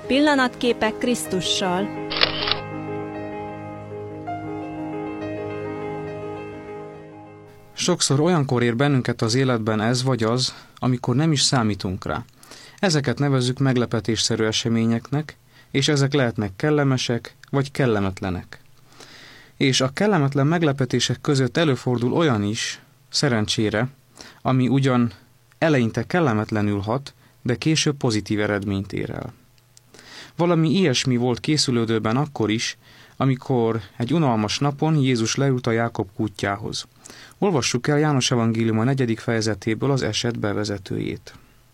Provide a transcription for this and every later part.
Pillanatképek Krisztussal. Sokszor olyankor ér bennünket az életben ez vagy az, amikor nem is számítunk rá. Ezeket nevezzük meglepetésszerű eseményeknek, és ezek lehetnek kellemesek vagy kellemetlenek. És a kellemetlen meglepetések között előfordul olyan is, szerencsére, ami ugyan eleinte kellemetlenül hat, de később pozitív eredményt ér el. Valami ilyesmi volt készülődőben akkor is, amikor egy unalmas napon Jézus leült a Jákob kútjához. Olvassuk el János evangéliuma 4. fejezetéből az eset bevezetőjét.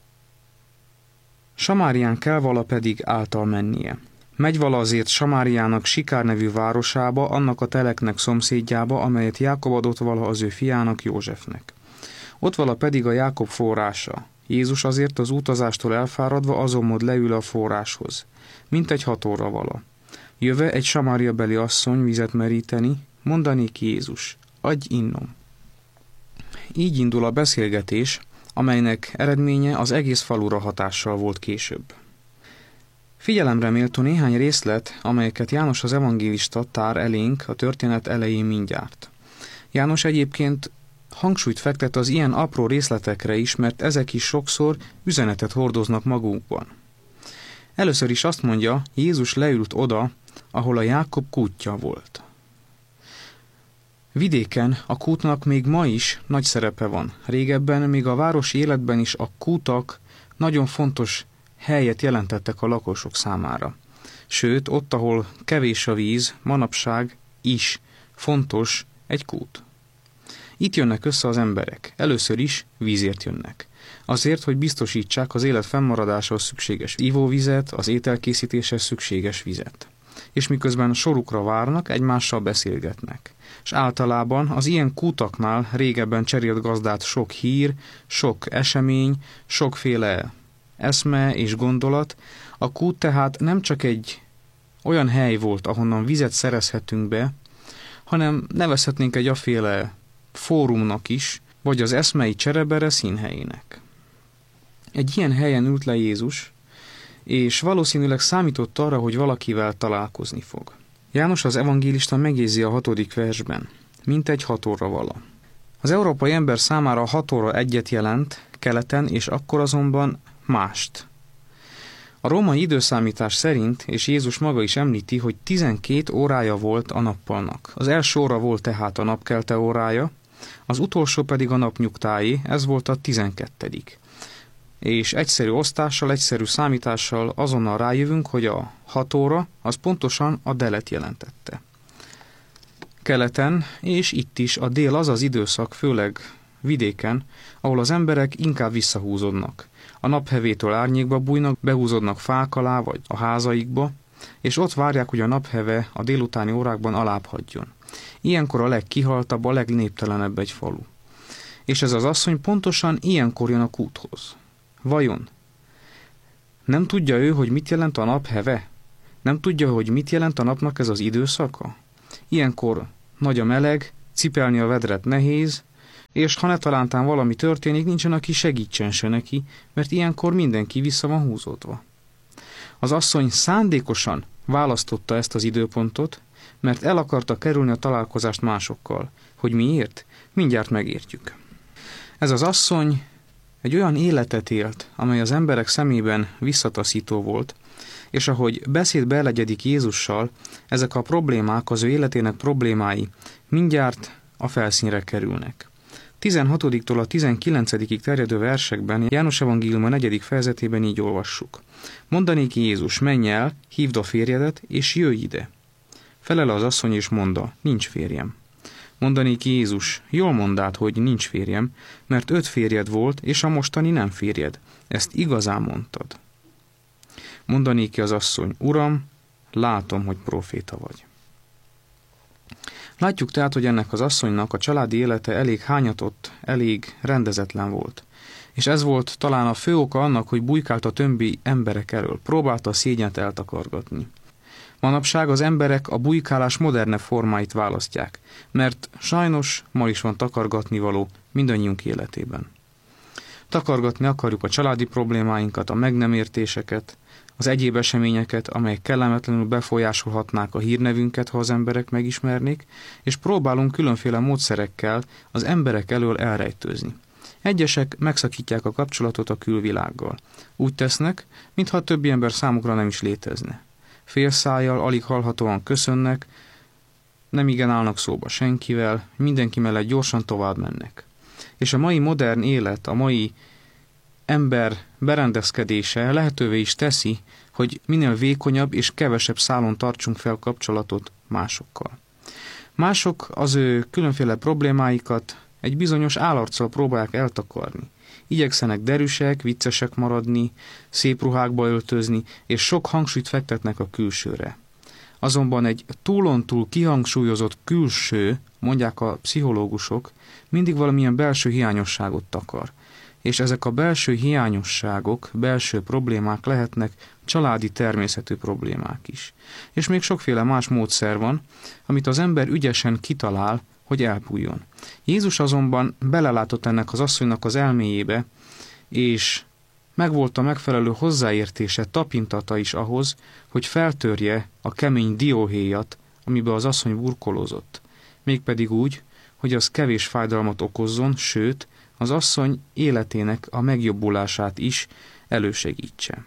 Samárián kell vala pedig által mennie. Megy vala azért Samáriának Sikár nevű városába, annak a teleknek szomszédjába, amelyet Jákob adott vala az ő fiának Józsefnek. Ott vala pedig a Jákob forrása. Jézus azért az utazástól elfáradva azonmod leül a forráshoz. Mintegy 6 óra vala. Jöve egy samáriabeli asszony vizet meríteni, mondanék Jézus, adj innom. Így indul a beszélgetés, amelynek eredménye az egész falura hatással volt később. Figyelemre méltó néhány részlet, amelyeket János az evangélista tár elénk a történet elején mindjárt. János egyébként hangsúlyt fektet az ilyen apró részletekre is, mert ezek is sokszor üzenetet hordoznak magukban. Először is azt mondja, Jézus leült oda, ahol a Jákob kútja volt. Vidéken a kútnak még ma is nagy szerepe van. Régebben, még a városi életben is a kútak nagyon fontos helyet jelentettek a lakosok számára. Sőt, ott, ahol kevés a víz, manapság is fontos egy kút. Itt jönnek össze az emberek. Először is vízért jönnek. Azért, hogy biztosítsák az élet fennmaradásához szükséges ivóvizet, az ételkészítéshez szükséges vizet. És miközben sorukra várnak, egymással beszélgetnek. És általában az ilyen kútaknál régebben cserélt gazdát sok hír, sok esemény, sokféle eszme és gondolat. A kút tehát nem csak egy olyan hely volt, ahonnan vizet szerezhetünk be, hanem nevezhetnénk egy aféle fórumnak is, vagy az eszmei cserebere színhelyének. Egy ilyen helyen ült le Jézus, és valószínűleg számított arra, hogy valakivel találkozni fog. János az evangélista megjegyzi a 6. versben, mintegy 6 óra vala. Az európai ember számára a 6 óra egyet jelent keleten, és akkor azonban mást. A római időszámítás szerint, és Jézus maga is említi, hogy 12 órája volt a nappalnak. Az első óra volt tehát a napkelte órája, az utolsó pedig a napnyugtáé, ez volt a 12. És egyszerű osztással, egyszerű számítással azonnal rájövünk, hogy a 6 óra az pontosan a delet jelentette. Keleten és itt is a dél az az időszak, főleg vidéken, ahol az emberek inkább visszahúzódnak. A naphevétől árnyékba bújnak, behúzódnak fák alá vagy a házaikba, és ott várják, hogy a napheve a délutáni órákban alább hagyjon. Ilyenkor a legkihaltabb, a legnéptelenebb egy falu. És ez az asszony pontosan ilyenkor jön a kúthoz. Vajon? Nem tudja ő, hogy mit jelent a napheve? Nem tudja, hogy mit jelent a napnak ez az időszaka? Ilyenkor nagy a meleg, cipelni a vedret nehéz, és ha netalántán valami történik, nincsen, aki segítsen se neki, mert ilyenkor mindenki vissza van húzódva. Az asszony szándékosan választotta ezt az időpontot, mert el akarta kerülni a találkozást másokkal. Hogy miért? Mindjárt megértjük. Ez az asszony egy olyan életet élt, amely az emberek szemében visszataszító volt, és ahogy beszédbe elegyedik Jézussal, ezek a problémák, az ő életének problémái mindjárt a felszínre kerülnek. 16-tól a 19-ig terjedő versekben János evangéliuma 4. fejezetében így olvassuk. Mondanék Jézus, menj el, hívd a férjedet, és jöjj ide. Felele az asszony és mondta, nincs férjem. Mondanék Jézus, jól mondád, hogy nincs férjem, mert 5 férjed volt, és a mostani nem férjed. Ezt igazán mondtad. Mondanék az asszony, Uram, látom, hogy próféta vagy. Látjuk tehát, hogy ennek az asszonynak a családi élete elég hányatott, elég rendezetlen volt. És ez volt talán a fő oka annak, hogy bujkált a többi emberek elől, próbálta a szégyent eltakargatni. Manapság az emberek a bujkálás moderne formáit választják, mert sajnos ma is van takargatnivaló mindannyiunk életében. Takargatni akarjuk a családi problémáinkat, a meg nem értéseket, az egyéb eseményeket, amelyek kellemetlenül befolyásolhatnák a hírnevünket, ha az emberek megismernék, és próbálunk különféle módszerekkel az emberek elől elrejtőzni. Egyesek megszakítják a kapcsolatot a külvilággal. Úgy tesznek, mintha a többi ember számukra nem is létezne. Félszájjal, alig hallhatóan köszönnek, nem igen állnak szóba senkivel, mindenki mellett gyorsan tovább mennek. És a mai modern élet, a mai ember berendezkedése lehetővé is teszi, hogy minél vékonyabb és kevesebb szálon tartsunk fel kapcsolatot másokkal. Mások az ő különféle problémáikat egy bizonyos állarccal próbálják eltakarni. Igyekszenek derűsek, viccesek maradni, szép ruhákba öltözni, és sok hangsúlyt fektetnek a külsőre. Azonban egy túlontúl kihangsúlyozott külső, mondják a pszichológusok, mindig valamilyen belső hiányosságot takar. És ezek a belső hiányosságok, belső problémák lehetnek családi természetű problémák is. És még sokféle más módszer van, amit az ember ügyesen kitalál, hogy elbújjon. Jézus azonban belelátott ennek az asszonynak az elméjébe, és megvolt a megfelelő hozzáértése, tapintata is ahhoz, hogy feltörje a kemény dióhéjat, amiben az asszony burkolózott. Mégpedig úgy, hogy az kevés fájdalmat okozzon, sőt, az asszony életének a megjobbulását is elősegítse.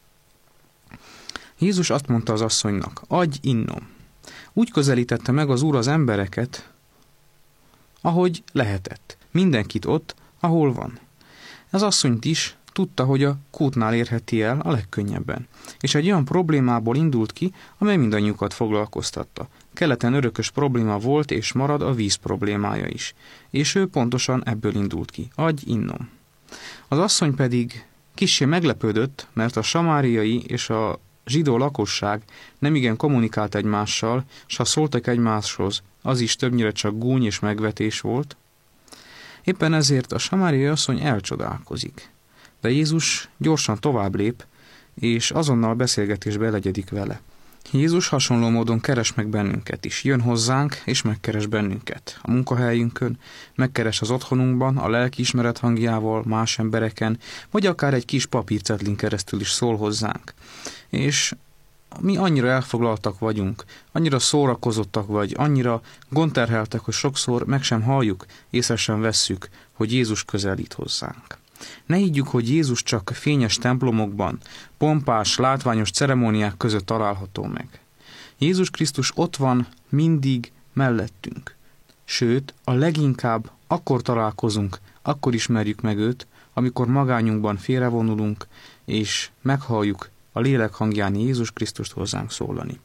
Jézus azt mondta az asszonynak, adj innom. Úgy közelítette meg az Úr az embereket, ahogy lehetett. Mindenkit ott, ahol van. Az asszonyt is tudta, hogy a kútnál érheti el a legkönnyebben. És egy olyan problémából indult ki, amely mindannyiukat foglalkoztatta. Keleten örökös probléma volt és marad a víz problémája is. És ő pontosan ebből indult ki. Adj innom. Az asszony pedig kissé meglepődött, mert a samáriai és a zsidó lakosság nemigen kommunikált egymással, s ha szóltak egymáshoz, az is többnyire csak gúny és megvetés volt. Éppen ezért a samáriai asszony elcsodálkozik. De Jézus gyorsan tovább lép, és azonnal beszélgetésbe elegyedik vele. Jézus hasonló módon keres meg bennünket is. Jön hozzánk, és megkeres bennünket. A munkahelyünkön, megkeres az otthonunkban, a lelkiismeret hangjával, más embereken, vagy akár egy kis papírcetlin keresztül is szól hozzánk. És mi annyira elfoglaltak vagyunk, annyira szórakozottak vagy, annyira gondterheltek, hogy sokszor meg sem halljuk, észre sem vesszük, hogy Jézus közelít hozzánk. Ne higgyük, hogy Jézus csak fényes templomokban, pompás, látványos ceremóniák között található meg. Jézus Krisztus ott van mindig mellettünk. Sőt, a leginkább akkor találkozunk, akkor ismerjük meg őt, amikor magányunkban félrevonulunk, és meghalljuk a lélek hangján Jézus Krisztust hozzánk szólani.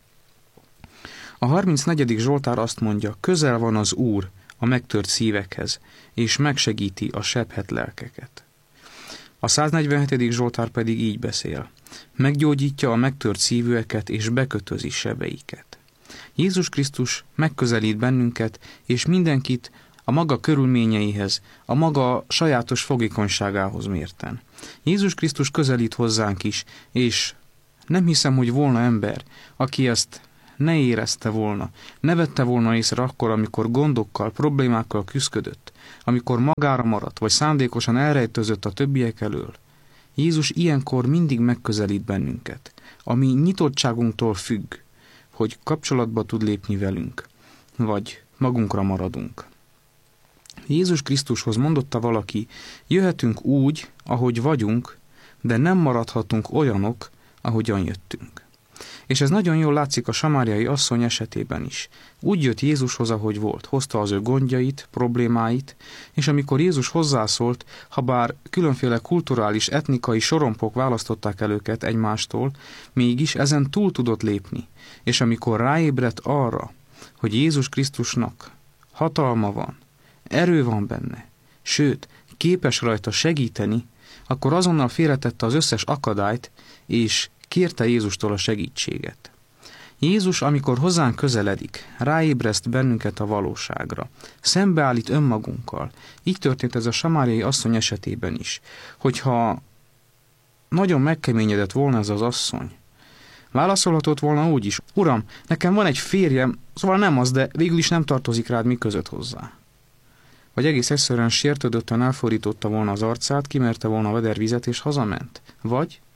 A 34. Zsoltár azt mondja, közel van az Úr a megtört szívekhez, és megsegíti a sebhet lelkeket. A 147. Zsoltár pedig így beszél, meggyógyítja a megtört szívűeket, és bekötözi sebeiket. Jézus Krisztus megközelít bennünket, és mindenkit a maga körülményeihez, a maga sajátos fogékonyságához mérten. Jézus Krisztus közelít hozzánk is, és nem hiszem, hogy volna ember, aki ezt ne érezte volna, ne vette volna észre akkor, amikor gondokkal, problémákkal küszködött, amikor magára maradt, vagy szándékosan elrejtőzött a többiek elől. Jézus ilyenkor mindig megközelít bennünket, ami nyitottságunktól függ, hogy kapcsolatba tud lépni velünk, vagy magunkra maradunk. Jézus Krisztushoz mondotta valaki, jöhetünk úgy, ahogy vagyunk, de nem maradhatunk olyanok, ahogyan jöttünk. És ez nagyon jól látszik a samáriai asszony esetében is. Úgy jött Jézushoz, ahogy volt, hozta az ő gondjait, problémáit, és amikor Jézus hozzászólt, habár különféle kulturális, etnikai sorompok választották el őket egymástól, mégis ezen túl tudott lépni. És amikor ráébredt arra, hogy Jézus Krisztusnak hatalma van, erő van benne, sőt, képes rajta segíteni, akkor azonnal félretette az összes akadályt, és kérte Jézustól a segítséget. Jézus, amikor hozzánk közeledik, ráébreszt bennünket a valóságra, szembeállít önmagunkkal. Így történt ez a samáriai asszony esetében is. Hogyha nagyon megkeményedett volna ez az asszony, válaszolhatott volna úgy is, Uram, nekem van egy férjem, szóval nem az, de végül is nem tartozik rád mi között hozzá. Vagy egész egyszerűen sértődötten elfordította volna az arcát, kimerte volna a vedervizet és hazament. Vagy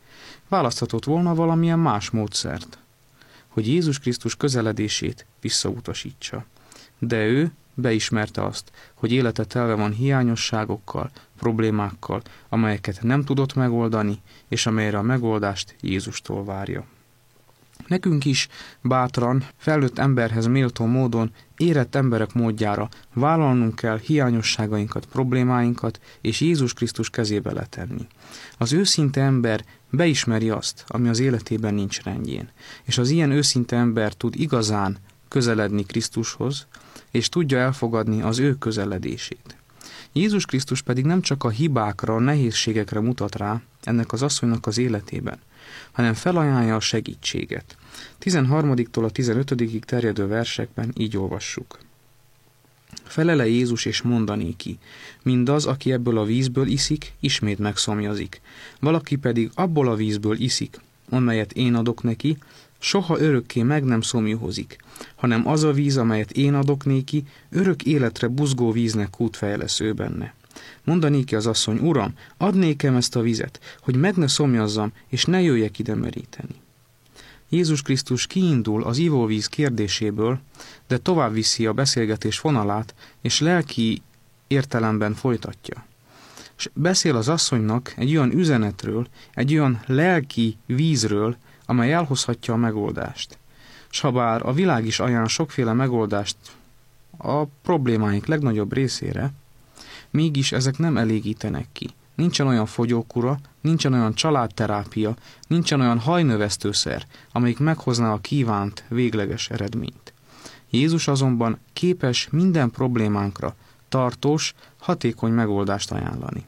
választhatott volna valamilyen más módszert, hogy Jézus Krisztus közeledését visszautasítsa. De ő beismerte azt, hogy élete telve van hiányosságokkal, problémákkal, amelyeket nem tudott megoldani, és amelyre a megoldást Jézustól várja. Nekünk is bátran, felnőtt emberhez méltó módon, érett emberek módjára vállalnunk kell hiányosságainkat, problémáinkat, és Jézus Krisztus kezébe letenni. Az őszinte ember beismeri azt, ami az életében nincs rendjén, és az ilyen őszinte ember tud igazán közeledni Krisztushoz, és tudja elfogadni az ő közeledését. Jézus Krisztus pedig nem csak a hibákra, a nehézségekre mutat rá ennek az asszonynak az életében, hanem felajánlja a segítséget. 13-tól a 15-ig terjedő versekben így olvassuk. Felele Jézus és mondanéki, mindaz, aki ebből a vízből iszik, ismét megszomjazik. Valaki pedig abból a vízből iszik, amelyet én adok neki, soha örökké meg nem szomjuhozik, hanem az a víz, amelyet én adok néki, örök életre buzgó víznek kútfejlesz ő benne. Mondanéki az asszony, Uram, add nékem ezt a vizet, hogy meg ne szomjazzam, és ne jöjjek ide meríteni. Jézus Krisztus kiindul az ivóvíz kérdéséből, de tovább viszi a beszélgetés vonalát, és lelki értelemben folytatja. És beszél az asszonynak egy olyan üzenetről, egy olyan lelki vízről, amely elhozhatja a megoldást. S habár a világ is ajánl sokféle megoldást a problémáink legnagyobb részére, mégis ezek nem elégítenek ki. Nincsen olyan fogyókura, nincsen olyan családterápia, nincsen olyan hajnövesztőszer, amelyik meghozná a kívánt végleges eredményt. Jézus azonban képes minden problémánkra tartós, hatékony megoldást ajánlani.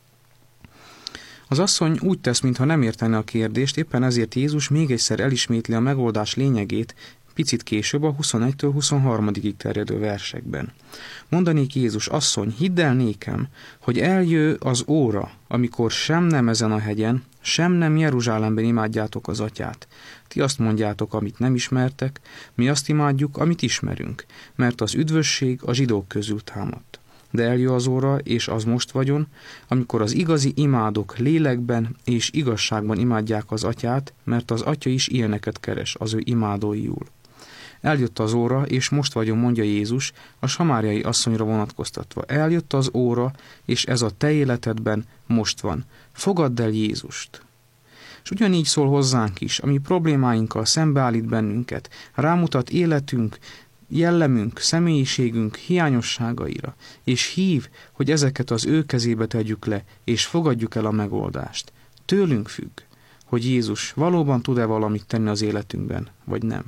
Az asszony úgy tesz, mintha nem értene a kérdést, éppen ezért Jézus még egyszer elismétli a megoldás lényegét, picit később a 21-től 23-ig terjedő versekben. Mondanék Jézus, asszony, hidd el nékem, hogy eljö az óra, amikor sem nem ezen a hegyen, sem nem Jeruzsálemben imádjátok az atyát. Ti azt mondjátok, amit nem ismertek, mi azt imádjuk, amit ismerünk, mert az üdvösség a zsidók közül támadt. De eljö az óra, és az most vagyon, amikor az igazi imádók lélekben és igazságban imádják az atyát, mert az atya is ilyeneket keres az ő imádóiul. Eljött az óra, és most vagyon, mondja Jézus, a samáriai asszonyra vonatkoztatva. Eljött az óra, és ez a te életedben most van. Fogadd el Jézust. És ugyanígy szól hozzánk is, ami problémáinkkal szembeállít bennünket, rámutat életünk, jellemünk, személyiségünk hiányosságaira, és hív, hogy ezeket az ő kezébe tegyük le, és fogadjuk el a megoldást. Tőlünk függ, hogy Jézus valóban tud-e valamit tenni az életünkben, vagy nem.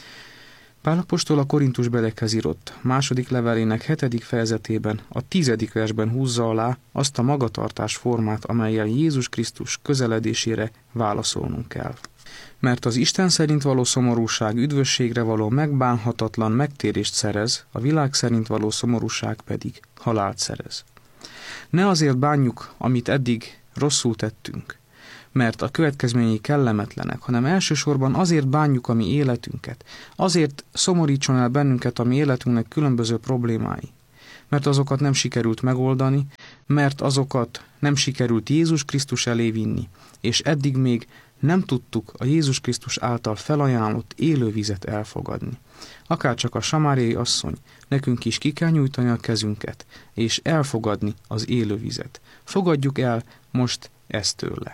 Pál apostol a Korintusbeliekhez írott második levelének 7. fejezetében, a 10. versben húzza alá azt a magatartás formát, amellyel Jézus Krisztus közeledésére válaszolnunk kell. Mert az Isten szerint való szomorúság üdvösségre való megbánhatatlan megtérést szerez, a világ szerint való szomorúság pedig halált szerez. Ne azért bánjuk, amit eddig rosszul tettünk, mert a következményei kellemetlenek, hanem elsősorban azért bánjuk a mi életünket, azért szomorítson el bennünket a mi életünknek különböző problémái, mert azokat nem sikerült megoldani, mert azokat nem sikerült Jézus Krisztus elé vinni, és eddig még nem tudtuk a Jézus Krisztus által felajánlott élővizet elfogadni. Akárcsak a samáriai asszony, nekünk is ki kell nyújtani a kezünket, és elfogadni az élővizet. Fogadjuk el most ezt tőle.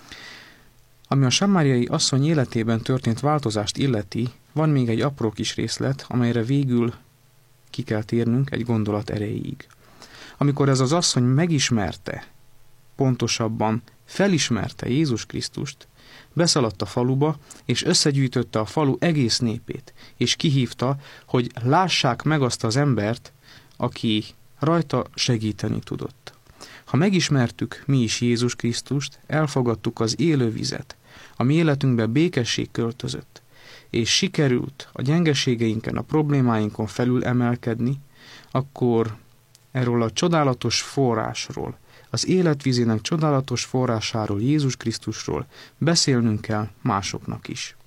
Ami a samáriai asszony életében történt változást illeti, van még egy apró kis részlet, amelyre végül ki kell térnünk egy gondolat erejéig. Amikor ez az asszony megismerte, pontosabban felismerte Jézus Krisztust, beszaladt a faluba, és összegyűjtötte a falu egész népét, és kihívta, hogy lássák meg azt az embert, aki rajta segíteni tudott. Ha megismertük mi is Jézus Krisztust, elfogadtuk az élő vizet, a mi életünkbe békesség költözött, és sikerült a gyengeségeinken, a problémáinkon felül emelkedni, akkor erről a csodálatos forrásról, az életvízének csodálatos forrásáról, Jézus Krisztusról beszélnünk kell másoknak is.